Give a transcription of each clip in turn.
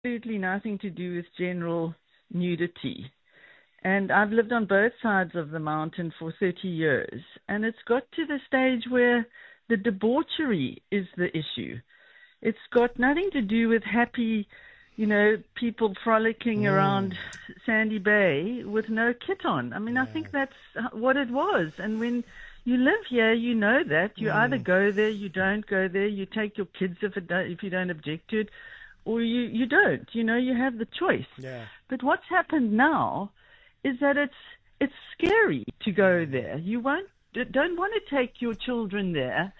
absolutely nothing to do with general nudity. And I've lived on both sides of the mountain for 30 years. And it's got to the stage where the debauchery is the issue. It's got nothing to do with happy, people frolicking around Sandy Bay with no kit on. I mean, I think that's what it was. And when you live here, you know that. You either go there, you don't go there, you take your kids if you don't object to it, or you don't. You have the choice. Yeah. But what's happened now is that it's scary to go there. You don't want to take your children there.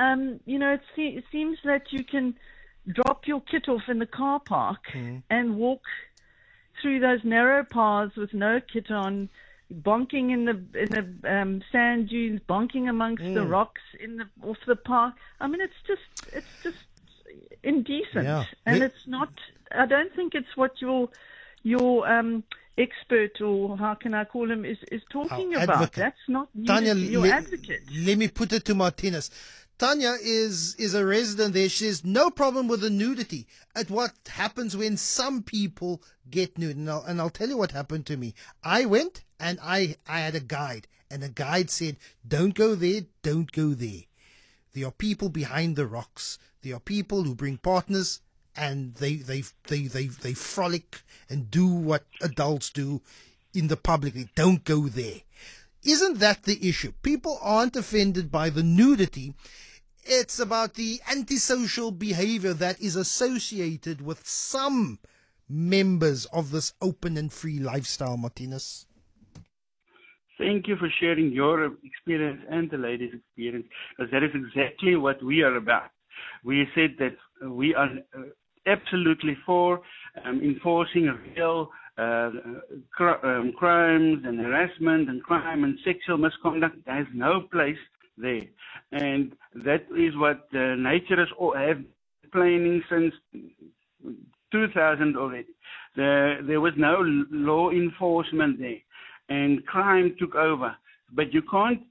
It seems that you can drop your kit off in the car park and walk through those narrow paths with no kit on, bonking in the sand dunes, bonking amongst the rocks off the park. I mean, it's just indecent, and it's not. I don't think it's what your expert, or how can I call him, is talking about. Advocate. That's not Tanya, your advocate. Let me put it to Martinez. Tanya is a resident there. She has no problem with the nudity. At what happens when some people get nude. And I'll tell you what happened to me. I went and I had a guide, and the guide said, don't go there, don't go there. There are people behind the rocks. There are people who bring partners, and they frolic and do what adults do in the public. Don't go there. Isn't that the issue? People aren't offended by the nudity. It's about the antisocial behavior that is associated with some members of this open and free lifestyle, Martinez. Thank you for sharing your experience and the ladies' experience, because that is exactly what we are about. We said that we are absolutely for enforcing real crimes and harassment and crime and sexual misconduct. There is no place there. And that is what naturists have planning since 2000 already. There was no law enforcement there, and crime took over. But you can't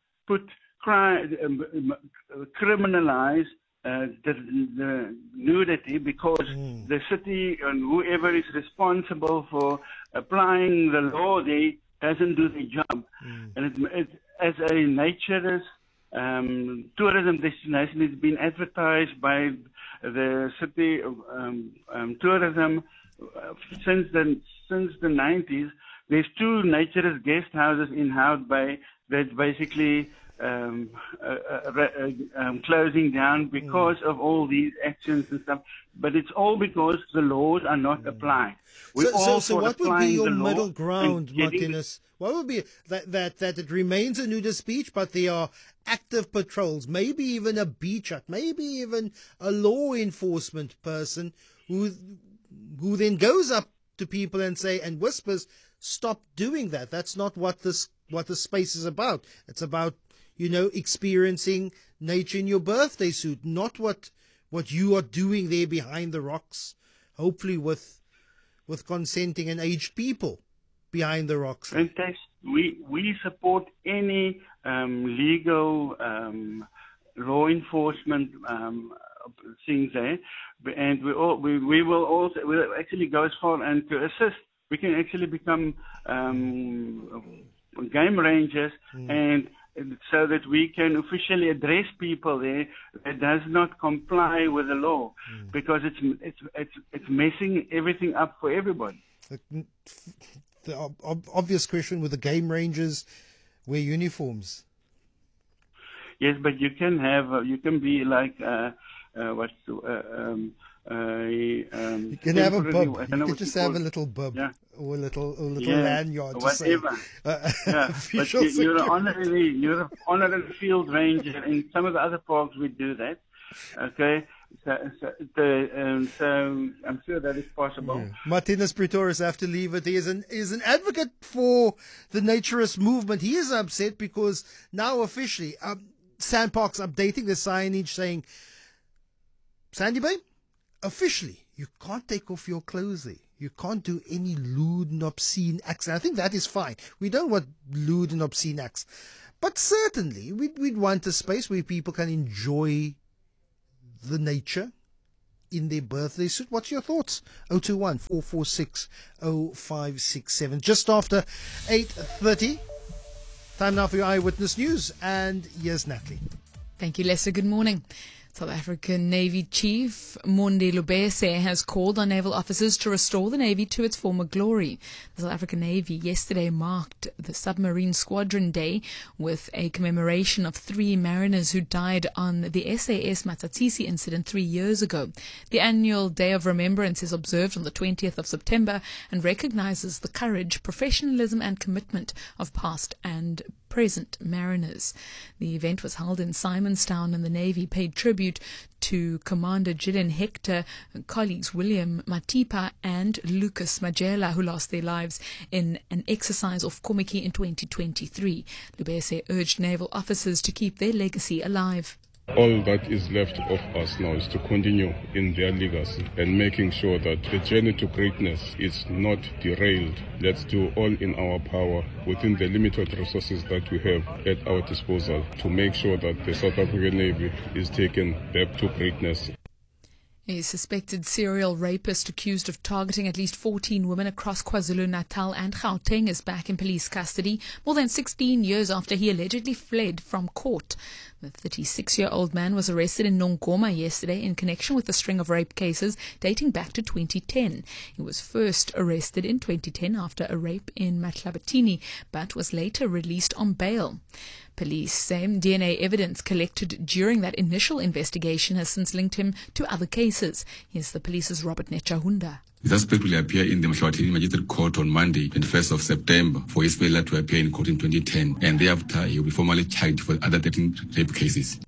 criminalize the nudity, because the city and whoever is responsible for applying the law there doesn't do the job. And it, as a naturist tourism destination, it's been advertised by the city tourism since the 90s. There's 2 naturist guest houses in Hout Bay that basically closing down because of all these actions and stuff. But it's all because the laws are not applied. So what would be your middle ground, Martinez? What would be that it remains a nudist beach, but there are active patrols, maybe even a beach hut, maybe even a law enforcement person who then goes up to people and whispers, stop doing that. That's not what the space is about. It's about, experiencing nature in your birthday suit, not what you are doing there behind the rocks, hopefully with consenting and aged people behind the rocks. Fantastic. We support any legal law enforcement things there, and we'll actually go as far and to assist. We can actually become game rangers, and so that we can officially address people there that does not comply with the law, because it's messing everything up for everybody. The obvious question: with the game rangers wear uniforms? Yes, but you can be like you can have a bub. You can just have a little bub, or a little lanyard. Whatever. But you're an honorary field ranger. In some of the other parks, we do that. Okay. So I'm sure that is possible. Yeah. Martinez Pretorius, have to leave it. He is an advocate for the naturist movement. He is upset because now officially Sandparks updating the signage saying, Sandy Bay, officially, you can't take off your clothes there. You can't do any lewd and obscene acts. And I think that is fine. We don't want lewd and obscene acts. But certainly, we'd want a space where people can enjoy the nature in their birthday suit. What's your thoughts? 021-446-0567. Just after 8:30. Time now for your Eyewitness News. And here's Natalie. Thank you, Lester. Good morning. South African Navy Chief Monde Lubese has called on naval officers to restore the Navy to its former glory. The South African Navy yesterday marked the Submarine Squadron Day with a commemoration of 3 mariners who died on the SAS Matsatisi incident 3 years ago. The annual Day of Remembrance is observed on the 20th of September and recognizes the courage, professionalism and commitment of past and present mariners. The event was held in Simonstown and the Navy paid tribute to Commander Gillian Hector, colleagues William Matipa and Lucas Majela, who lost their lives in an exercise off Komiki in 2023. Lubese urged naval officers to keep their legacy alive. All that is left of us now is to continue in their legacy and making sure that the journey to greatness is not derailed. Let's do all in our power within the limited resources that we have at our disposal to make sure that the South African Navy is taken back to greatness. A suspected serial rapist accused of targeting at least 14 women across KwaZulu-Natal and Gauteng is back in police custody more than 16 years after he allegedly fled from court. The 36-year-old man was arrested in Nongoma yesterday in connection with a string of rape cases dating back to 2010. He was first arrested in 2010 after a rape in Matlabatini, but was later released on bail. Police say DNA evidence collected during that initial investigation has since linked him to other cases. Here's the police's Robert Nechahunda. The suspect will appear in the Mhlawatini Magistrate Court on Monday, 21st of September, for his failure to appear in court in 2010, and thereafter he will be formally charged for other 13 rape cases.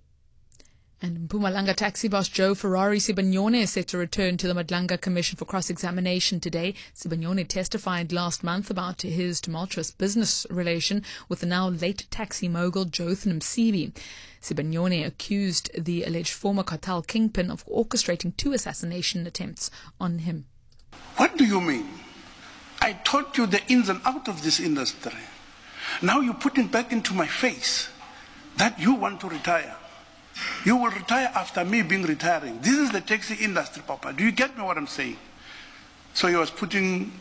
And Mpumalanga taxi boss Joe Ferrari Sibanyone is set to return to the Madlanga Commission for cross-examination today. Sibanyone testified last month about his tumultuous business relation with the now late taxi mogul Jotham Msibi. Sibanyone accused the alleged former cartel kingpin of orchestrating 2 assassination attempts on him. What do you mean? I taught you the ins and outs of this industry. Now you're putting back into my face that you want to retire. You will retire after me being retiring. This is the taxi industry, Papa. Do you get me what I'm saying? So he was putting,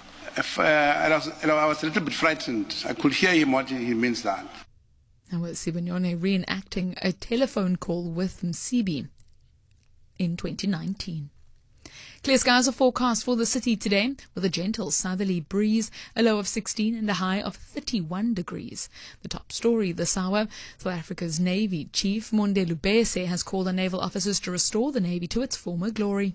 I was a little bit frightened. I could hear him what he means that. And with Sibanyone reenacting a telephone call with Msibi in 2019. Clear skies are forecast for the city today with a gentle southerly breeze, a low of 16 and a high of 31 degrees. The top story this hour, South Africa's Navy Chief Monde Lubese has called on naval officers to restore the Navy to its former glory.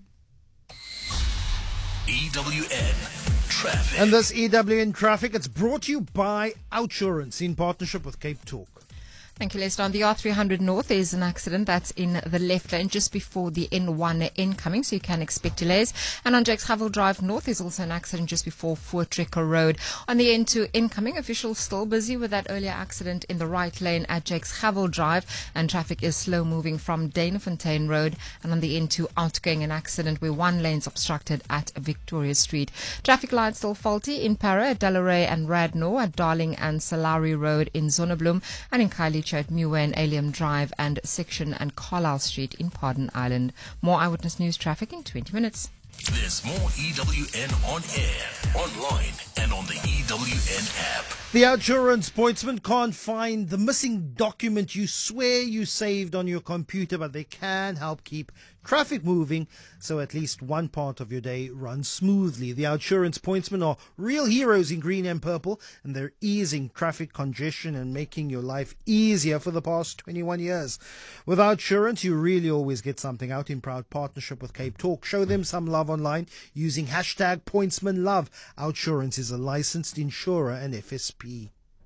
EWN Traffic. And this EWN Traffic, it's brought to you by Outsurance in partnership with Cape Talk. Thank you, Lester. On the R300 North, there is an accident that's in the left lane just before the N1 incoming, so you can expect delays. And on Jakes Havel Drive North, there's also an accident just before Voortrekker Road. On the N2 incoming, officials still busy with that earlier accident in the right lane at Jakes Havel Drive, and traffic is slow moving from Danafontein Road. And on the N2 outgoing, an accident where one lane's obstructed at Victoria Street. Traffic lights still faulty in Para, at Delaray and Radnor, at Darling and Salari Road in Zonnebloem, and in Kylie at Muir and Alium Drive and Section and Carlisle Street in Pardon Island. More Eyewitness News traffic in 20 minutes. There's more EWN on air, online, and on the EWN app. The Outsurance pointsman can't find the missing document you swear you saved on your computer, but they can help keep traffic moving so at least one part of your day runs smoothly. The Outsurance pointsmen are real heroes in green and purple, and they're easing traffic congestion and making your life easier for the past 21 years. With Outsurance, you really always get something out in proud partnership with Cape Talk. Show them some love online using hashtag pointsmanlove. Outsurance is a licensed insurer and FSP.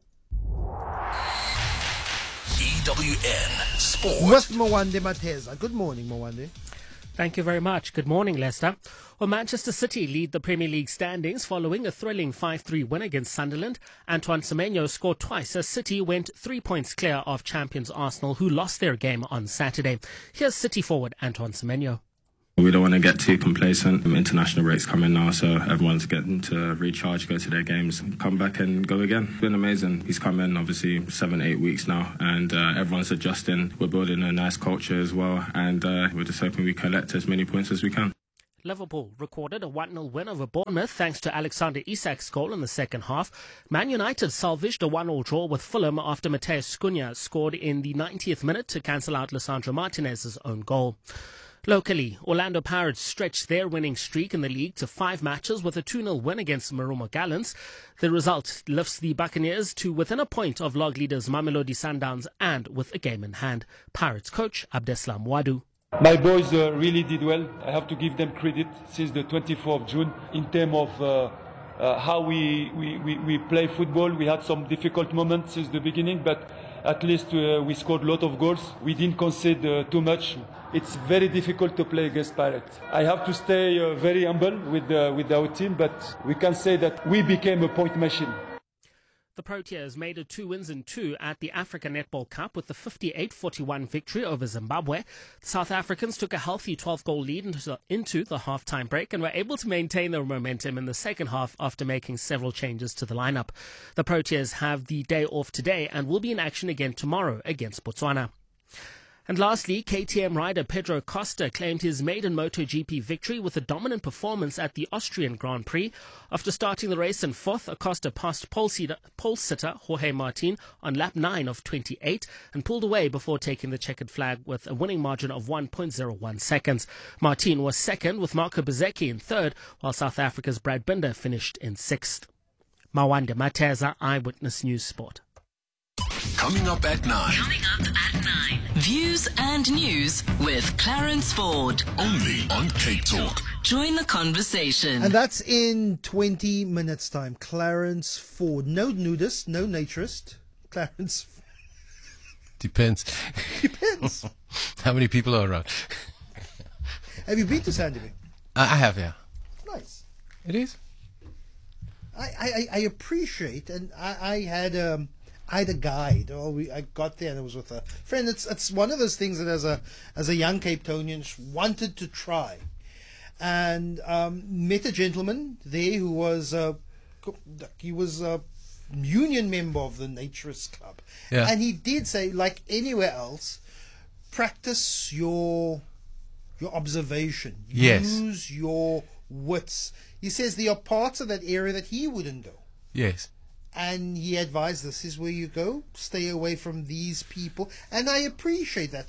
EWN Sport. With Mwande Mateza. Good morning, Mwande. Thank you very much. Good morning, Lester. Well, Manchester City lead the Premier League standings following a thrilling 5-3 win against Sunderland. Antoine Semenyo scored twice as City went 3 points clear of champions Arsenal, who lost their game on Saturday. Here's City forward Antoine Semenyo. We don't want to get too complacent. International breaks coming now, so everyone's getting to recharge, go to their games, come back and go again. It's been amazing. He's come in, obviously, 7-8 weeks now, and everyone's adjusting. We're building a nice culture as well, and we're just hoping we collect as many points as we can. Liverpool recorded a 1-0 win over Bournemouth thanks to Alexander Isak's goal in the second half. Man United salvaged a 1-1 draw with Fulham after Mateus Cunha scored in the 90th minute to cancel out Lisandro Martinez's own goal. Locally, Orlando Pirates stretched their winning streak in the league to 5 matches with a 2-0 win against Marumo Gallants. The result lifts the Buccaneers to within a point of log leaders Mamelodi Sundowns and with a game in hand. Pirates coach Abdeslam Wadu. My boys really did well. I have to give them credit since the 24th of June in terms of how we play football. We had some difficult moments since the beginning, but at least we scored a lot of goals. We didn't concede too much. It's very difficult to play against Pirates. I have to stay very humble with our team, but we can say that we became a point machine. The Proteas made it 2 wins in 2 at the Africa Netball Cup with the 58-41 victory over Zimbabwe. The South Africans took a healthy 12-goal lead into the half-time break and were able to maintain their momentum in the second half after making several changes to the lineup. The Proteas have the day off today and will be in action again tomorrow against Botswana. And lastly, KTM rider Pedro Costa claimed his maiden MotoGP victory with a dominant performance at the Austrian Grand Prix. After starting the race in 4th, Acosta passed pole sitter Jorge Martin on lap 9 of 28 and pulled away before taking the checkered flag with a winning margin of 1.01 seconds. Martin was second with Marco Bezzecchi in 3rd, while South Africa's Brad Binder finished in 6th. Mawande Mateza, Eyewitness News Sport. Coming up at 9. Views and news with Clarence Ford. Only on Cape Talk. Join the conversation. And that's in 20 minutes' time. Clarence Ford. No nudist, no naturist. Clarence. Depends. Depends. How many people are around? Have you been to Sandy? I have, yeah. Nice. It is. I appreciate, and I had a guide. I got there and it was with a friend. It's one of those things that as a young Cape Townian wanted to try, and met a gentleman there who was he was a union member of the Naturist Club, and he did say, like anywhere else, practice your observation, use your wits. He says there are parts of that area that he wouldn't go. Yes. And he advised, this is where you go, stay away from these people. And I appreciate that.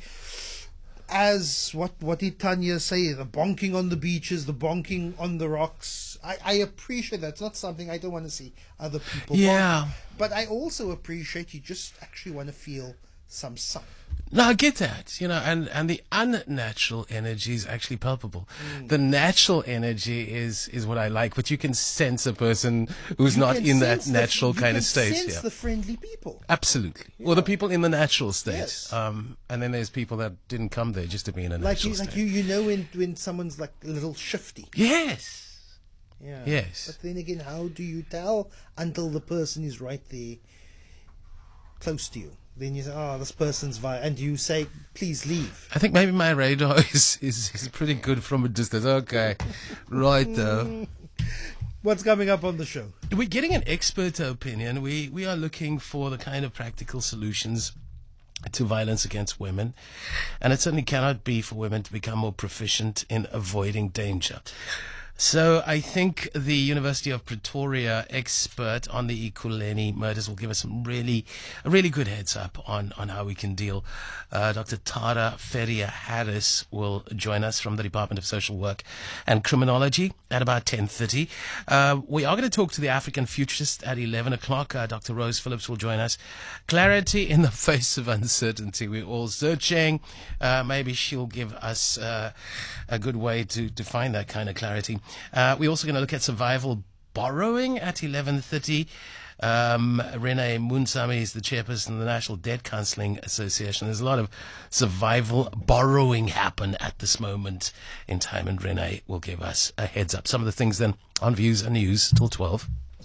What did Tanya say? The bonking on the beaches, the bonking on the rocks. I appreciate that. It's not something I don't want to see other people bonk. But I also appreciate you just actually want to feel some sun. No, I get that, and the unnatural energy is actually palpable. The natural energy is what I like, but you can sense a person who's not in that natural kind of state. You can sense the friendly people. Absolutely. Yeah. Or the people in the natural state. Yes. And then there's people that didn't come there just to be in a natural state. When someone's like a little shifty. Yes. Yeah. Yes. But then again, how do you tell until the person is right there close to you? Then you say, this person's and you say, please leave. I think maybe my radar is pretty good from a distance. Okay, right though. What's coming up on the show? We're getting an expert opinion. We are looking for the kind of practical solutions to violence against women, and it certainly cannot be for women to become more proficient in avoiding danger. So I think the University of Pretoria expert on the Ekurhuleni murders will give us a really good heads up on how we can deal. Dr. Tara Ferrier-Harris will join us from the Department of Social Work and Criminology at about 10:30. We are going to talk to the African futurist at 11 o'clock. Dr. Rose Phillips will join us. Clarity in the face of uncertainty. We're all searching. Maybe she'll give us a good way to find that kind of clarity. We're also going to look at survival borrowing at 11:30. Renee Munsami is the chairperson of the National Debt Counselling Association. There's a lot of survival borrowing happen at this moment in time, and Renee will give us a heads up. Some of the things then on Views and News till 12.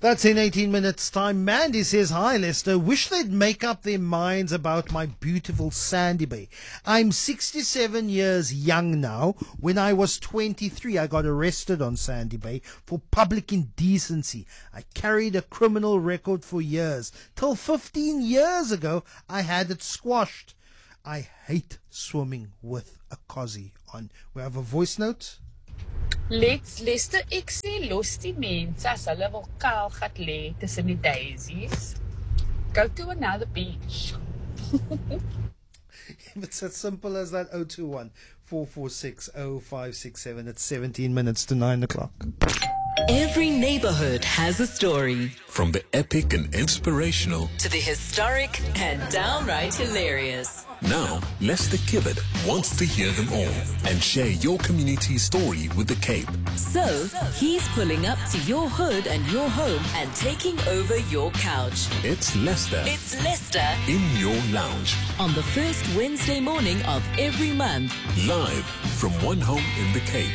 That's in 18 minutes' time. Mandy says, hi, Lester. Wish they'd make up their minds about my beautiful Sandy Bay. I'm 67 years young now. When I was 23, I got arrested on Sandy Bay for public indecency. I carried a criminal record for years. Till 15 years ago, I had it squashed. I hate swimming with a cozy on. We have a voice note. Lester, ek sê los die mense as hulle wil kaal gat lê tussen die daisies. Go to another beach. It's as simple as that. 021 446 0567. It's 17 minutes to 9 o'clock. Every neighborhood has a story. From the epic and inspirational To the historic and downright hilarious. Now, Lester Kibbard wants to hear them all and share your community's story with the Cape. So, he's pulling up to your hood and your home and taking over your couch. It's Lester It's Lester in your lounge, on the first Wednesday morning of every month. live from one home in the Cape.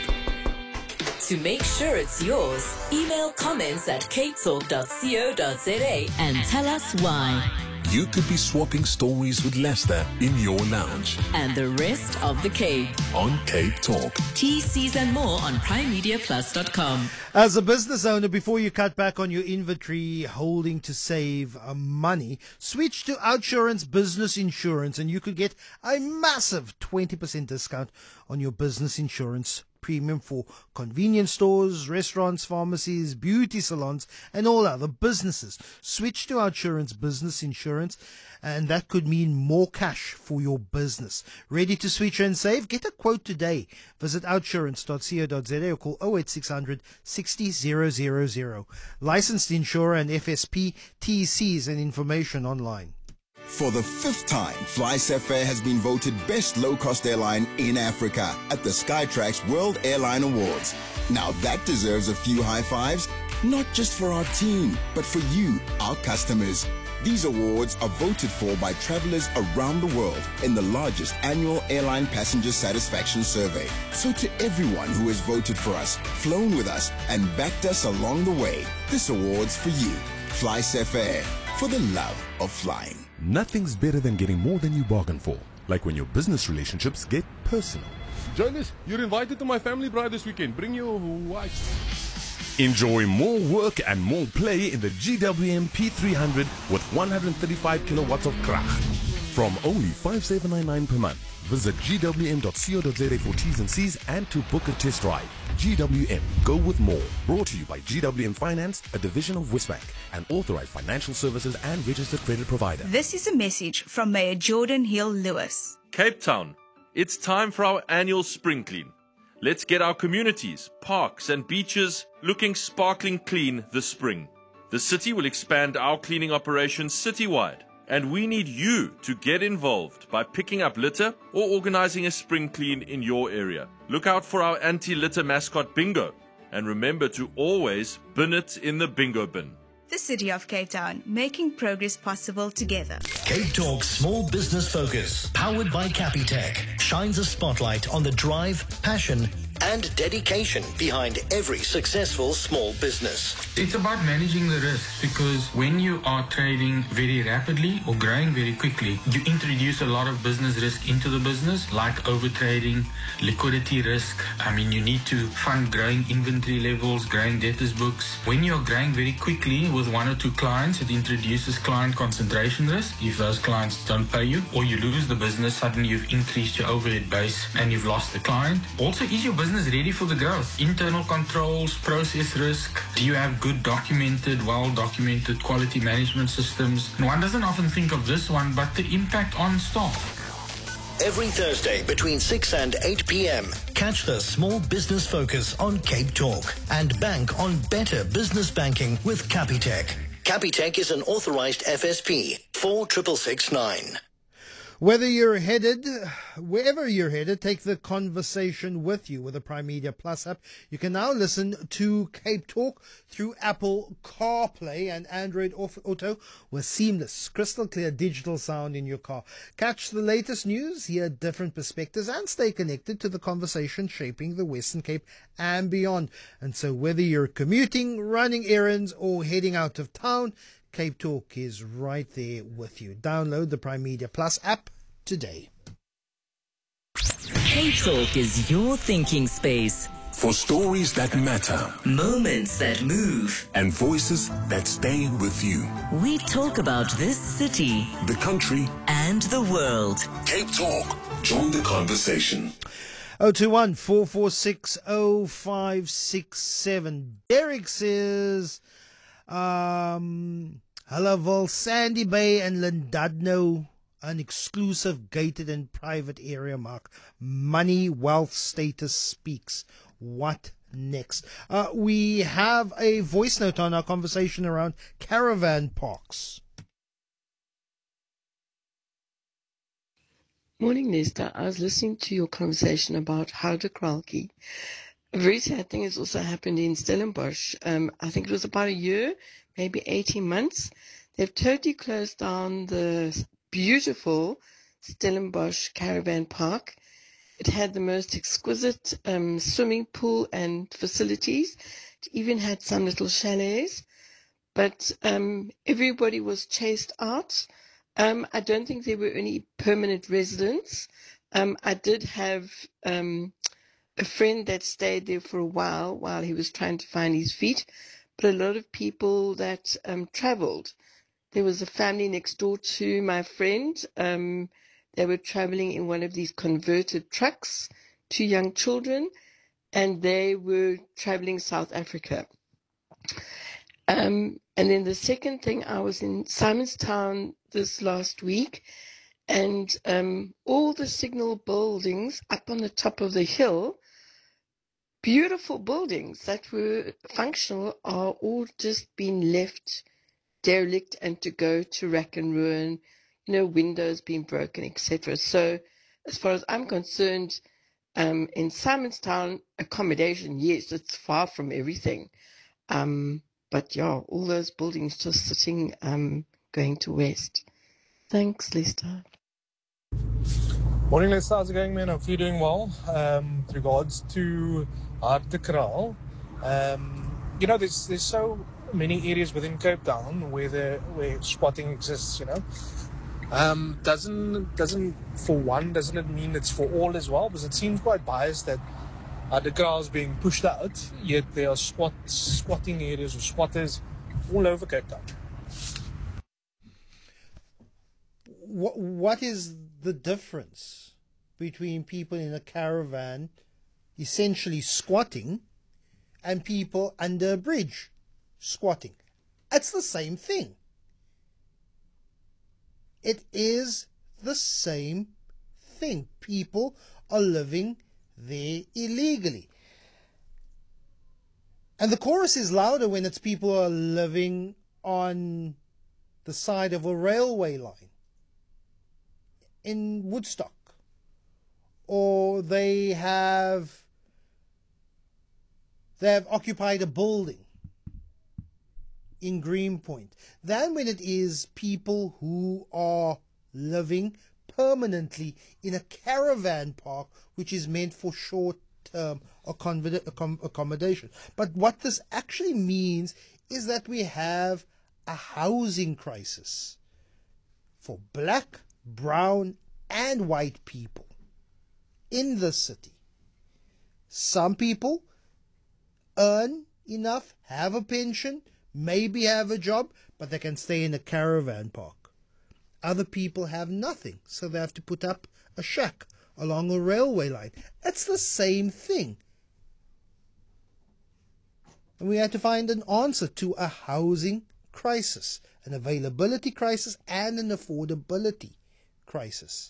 To make sure it's yours, email comments at capetalk.co.za and tell us why. You could be swapping stories with Lester in your lounge And the rest of the Cape. on Cape Talk. TCs and more on primemediaplus.com. As a business owner, before you cut back on your inventory holding to save money, switch to Outsurance Business Insurance and you could get a massive 20% discount on your business insurance premium for convenience stores, restaurants, pharmacies, beauty salons, and all other businesses. Switch to Outsurance Business Insurance, and that could mean more cash for your business. Ready to switch and save? Get a quote today. Visit outsurance.co.za or call 08600 60 000. Licensed insurer and FSP, TCs and information online. For the 5th time, FlySafair has been voted best low-cost airline in Africa at the Skytrax World Airline Awards. Now that deserves a few high fives, not just for our team, but for you, our customers. These awards are voted for by travelers around the world in the largest annual airline passenger satisfaction survey. So to everyone who has voted for us, flown with us, and backed us along the way, this award's for you. FlySafair, for the love of flying. Nothing's better than getting more than you bargain for, like when your business relationships get personal. Jonas, you're invited to my family bride this weekend. Bring your wife. Enjoy more work and more play in the GWM P300 with 135 kilowatts of krag. From only $5,799 per month. Visit gwm.co.za for T's and C's and to book a test ride. GWM, go with more. Brought to you by GWM Finance, a division of Westbank, an authorized financial services and registered credit provider. This is a message from Mayor Jordan Hill Lewis. Cape Town, it's time for our annual spring clean. Let's get our communities, parks and beaches looking sparkling clean this spring. The city will expand our cleaning operations citywide, and we need you to get involved by picking up litter or organizing a spring clean in your area. Look out for our anti-litter mascot bingo, and remember to always bin it in the bingo bin. The City of Cape Town, making progress possible together. Cape Talk Small Business Focus, powered by Capitec, shines a spotlight on the drive, passion, and dedication behind every successful small business. It's about managing the risks, because when you are trading very rapidly or growing very quickly, you introduce a lot of business risk into the business, like overtrading, liquidity risk. You need to fund growing inventory levels, growing debtors books. When you're growing very quickly with 1 or 2 clients, it introduces client concentration risk. If those clients don't pay you or you lose the business, suddenly you've increased your overhead base and you've lost the client. Also, is your business ready for the growth? Internal controls, process risk. Do you have good well-documented quality management systems? And one doesn't often think of this one, but the impact on staff. Every Thursday between 6 and 8 p.m. Catch the Small Business Focus on Cape Talk and bank on better business banking with Capitec. Capitec is an authorized FSP 4669. Whether you're headed, wherever you're headed, take the conversation with you with the Prime Media Plus app. You can now listen to Cape Talk through Apple CarPlay and Android Auto with seamless, crystal clear digital sound in your car. Catch the latest news, hear different perspectives, and stay connected to the conversation shaping the Western Cape and beyond. And so whether you're commuting, running errands, or heading out of town, Cape Talk is right there with you. Download the Prime Media Plus app today. Cape Talk is your thinking space. For stories that matter, Moments that move. and voices that stay with you. We talk about this city The country, and the world. Cape Talk. Join the conversation. 021-446-0567. Derek says, Hullaval, Sandy Bay and Llandudno, an exclusive gated and private area, Mark. Money, wealth, status speaks. What next? We have a voice note on our conversation around caravan parks. Morning, Lester. I was listening to your conversation about Houdekralkie. A very sad thing has also happened in Stellenbosch. I think it was about a year, maybe 18 months. They've totally closed down the beautiful Stellenbosch Caravan Park. It had the most exquisite swimming pool and facilities. It even had some little chalets. But everybody was chased out. I don't think there were any permanent residents. I did have a friend that stayed there for a while he was trying to find his feet, but a lot of people that traveled. There was a family next door to my friend. They were traveling in one of these converted trucks, 2 young children, and they were traveling South Africa. And then the second thing, I was in Simonstown this last week, and all the signal buildings up on the top of the hill, beautiful buildings that were functional, are all just been left derelict and to go to rack and ruin, windows being broken, etc. So as far as I'm concerned, in Simonstown, accommodation, yes, it's far from everything. But yeah, all those buildings just sitting, going to West. Thanks, Lester. Morning, Lester. How's it going, man? Hope you're doing well. With regards to Hartekraal, there's so many areas within Cape Town where squatting exists. Doesn't it mean it's for all as well? Because it seems quite biased that Hartekraal is being pushed out, yet there are squatting areas or squatters all over Cape Town. What is the difference between people in a caravan essentially squatting and people under a bridge squatting? It's the same thing. It is the same thing. People are living there illegally. And the chorus is louder when it's people who are living on the side of a railway line in Woodstock, or they have occupied a building in Greenpoint, than when it is people who are living permanently in a caravan park which is meant for short-term accommodation. But what this actually means is that we have a housing crisis for black, brown and white people in the city. Some people earn enough, have a pension, maybe have a job, but they can stay in a caravan park. Other people have nothing, so they have to put up a shack along a railway line. It's the same thing. And we had to find an answer to a housing crisis, an availability crisis and an affordability crisis.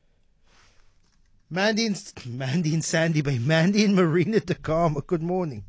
Mandy in Sandy Bay, Mandy in Marina de Carmo, good morning.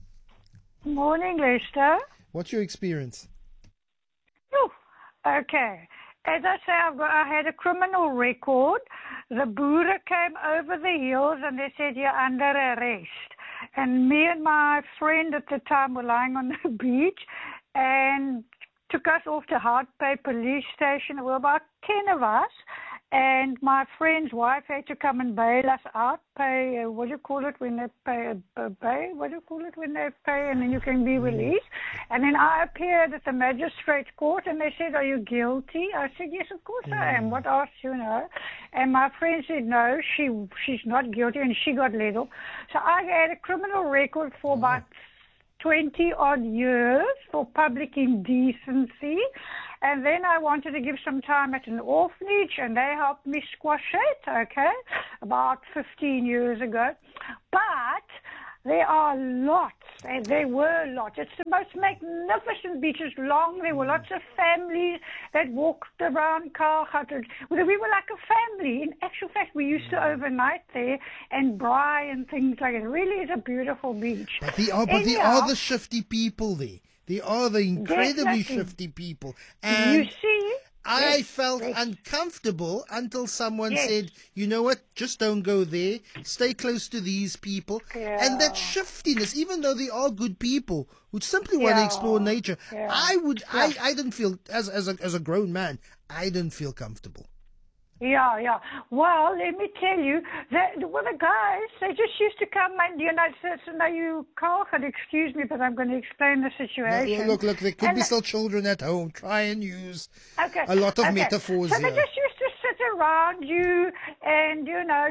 Morning, Lester. What's your experience? Okay. as I say, I had a criminal record. The Boere came over the hills and they said, you're under arrest. And me and my friend at the time were lying on the beach and took us off to Hartpay police station. There were about 10 of us. And my friend's wife had to come and bail us out, pay, what do you call it when they pay, what do you call it when they pay, and then you can be released. And then I appeared at the magistrate's court, and they said, are you guilty? I said, yes, of course I am. What else, you know? And my friend said, no, she's not guilty, and she got let off. So I had a criminal record for about 20-odd years for public indecency. And then I wanted to give some time at an orphanage, and they helped me squash it, okay, about 15 years ago. But there are lots, and there were lots. It's the most magnificent beaches, long. There were lots of families that walked around Kalkhat. We were like a family. In actual fact, we used to overnight there and braai and things like it. It really is a beautiful beach. But there are the shifty people there. They are the incredibly shifty people. And you see, I felt uncomfortable until someone said, you know what, just don't go there. Stay close to these people. And that shiftiness, even though they are good people who simply want to explore nature, I didn't feel, as a grown man, I didn't feel comfortable. Yeah. Well, let me tell you, the guys, they just used to come and, you know, so now you can't excuse me, but I'm going to explain the situation. No, look, there could be still children at home. Try and use a lot of metaphors so here. They just used to sit around you and, you know,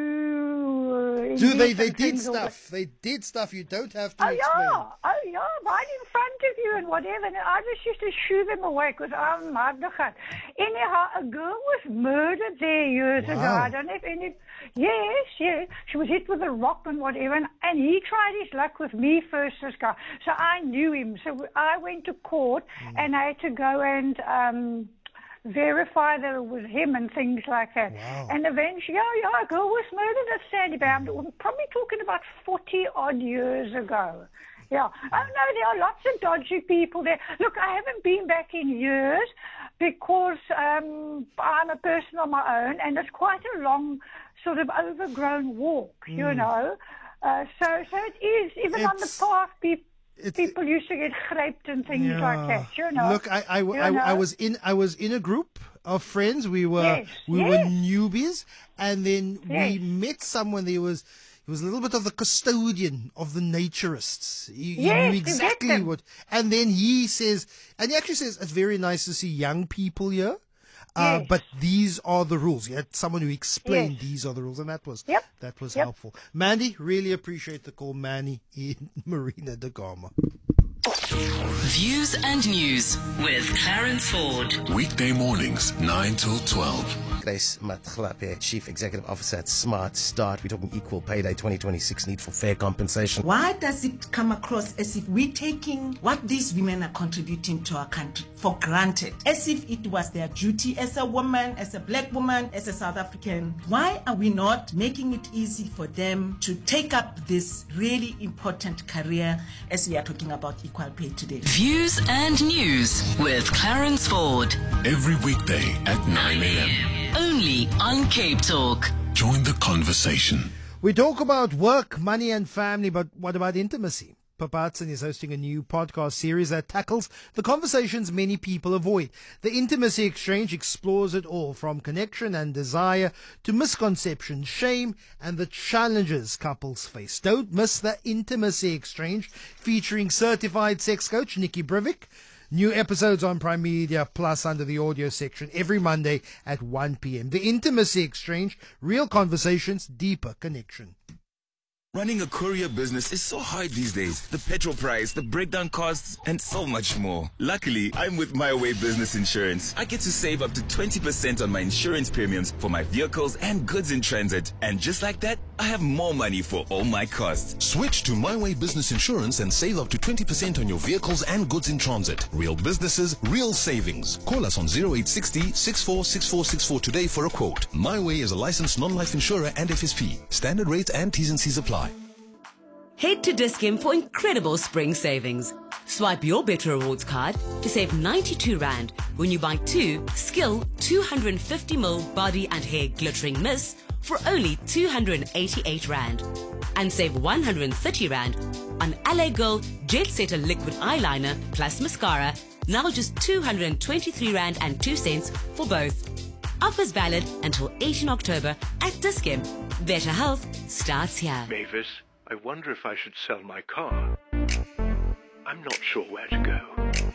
They did stuff. They did stuff you don't have to explain. Oh, yeah, right in front of you and whatever. And I just used to shoo them away because I'm Magdagat. Anyhow, a girl was murdered there years ago. I don't know if any... Yes. She was hit with a rock and whatever. And he tried his luck with me first, this guy. So I knew him. So I went to court and I had to go and... verify that it was him and things like that. Wow. And eventually, a girl was murdered at Sandy Bay. I'm probably talking about 40-odd years ago. Yeah. Oh, no, there are lots of dodgy people there. Look, I haven't been back in years because I'm a person on my own, and it's quite a long, sort of overgrown walk, you know. So it is. Even on the path, people used to get scraped and things like that, you know. Look, I was in a group of friends. We were newbies, and then we met someone. He was a little bit of the custodian of the naturists. He knew exactly what. And then he actually says it's very nice to see young people here. But these are the rules. You had someone who explained these are the rules, and that was helpful. Mandy, really appreciate the call. Manny in Marina de Gama. Views and News with Clarence Ford. Weekday mornings, 9 till 12. Grace Mathlape, Chief Executive Officer at Smart Start. We're talking Equal Pay Day 2026, need for fair compensation. Why does it come across as if we're taking what these women are contributing to our country for granted? As if it was their duty as a woman, as a black woman, as a South African. Why are we not making it easy for them to take up this really important career as we are talking about equal pay today? Views and News with Clarence Ford. Every weekday at 9 a.m. Only on Cape Talk. Join the conversation. We talk about work, money and family, but what about intimacy? Papatson is hosting a new podcast series that tackles the conversations many people avoid. The Intimacy Exchange explores it all, from connection and desire to misconception, shame, and the challenges couples face. Don't miss the Intimacy Exchange, featuring certified sex coach Nikki Brivik. New episodes on Prime Media Plus under the audio section every Monday at 1 p.m. The Intimacy Exchange, real conversations, deeper connection. Running a courier business is so hard these days. The petrol price, the breakdown costs, and so much more. Luckily, I'm with My Way Business Insurance. I get to save up to 20% on my insurance premiums for my vehicles and goods in transit. And just like that, I have more money for all my costs. Switch to My Way Business Insurance and save up to 20% on your vehicles and goods in transit. Real businesses, real savings. Call us on 0860 646464 today for a quote. My Way is a licensed non-life insurer and FSP. Standard rates and T's and C's apply. Head to Dis-Chem for incredible spring savings. Swipe your Better Rewards card to save 92 Rand when you buy 2 Skill 250ml body and hair glittering mists for only 288 Rand. And save 130 Rand on LA Girl Jet Setter liquid eyeliner plus mascara, now just 223 Rand and 2 cents for both. Offers valid until 18 October at Dis-Chem. Better health starts here. Mavis, I wonder if I should sell my car. I'm not sure where to go.